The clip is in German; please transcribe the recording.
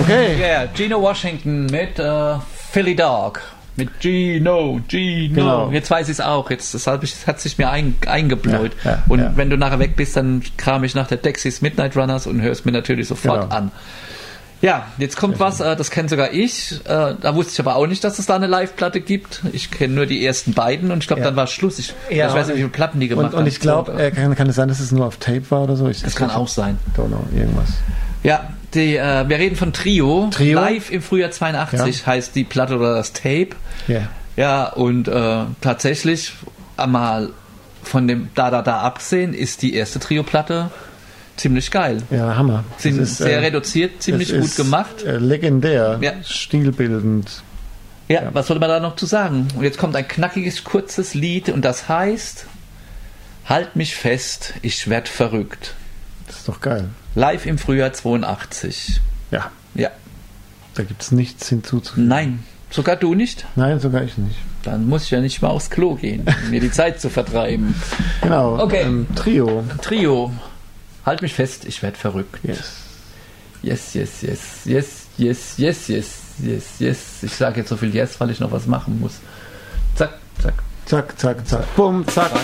Okay. Ja, yeah, Gino Washington mit Philly Dog. Mit Gino. Genau. Jetzt weiß ich es auch. Das hat sich mir eingebläut. Ja, und wenn du nachher weg bist, dann kram ich nach der Dexys Midnight Runners und hörst mir natürlich sofort an. Ja, jetzt kommt was, das kenne sogar ich. Da wusste ich aber auch nicht, dass es da eine Live-Platte gibt. Ich kenne nur die ersten beiden und ich glaube, dann war Schluss. Ich weiß nicht, wie viele Platten die gemacht haben. Und ich glaube, kann es sein, dass es nur auf Tape war oder so? Das kann auch sein. Don't know, irgendwas. Ja, wir reden von Trio. Live im Frühjahr 82 heißt die Platte oder das Tape. Yeah. Ja, und tatsächlich einmal von dem Da abgesehen ist die erste Trio-Platte ziemlich geil. Ja, Hammer. Sehr reduziert, ziemlich gut gemacht. Legendär, stilbildend. Ja, was soll man da noch zu sagen? Und jetzt kommt ein knackiges, kurzes Lied und das heißt Halt mich fest, ich werd verrückt. Das ist doch geil. Live im Frühjahr 82. Ja. Ja. Da gibt es nichts hinzuzufügen. Nein. Sogar du nicht? Nein, sogar ich nicht. Dann muss ich ja nicht mal aufs Klo gehen, um mir die Zeit zu vertreiben. Genau. Okay. Trio. Halt mich fest, ich werd verrückt. Yes. Yes. Ich sage jetzt so viel Yes, weil ich noch was machen muss. Zack. Zack, zack, zack. Bumm, zack.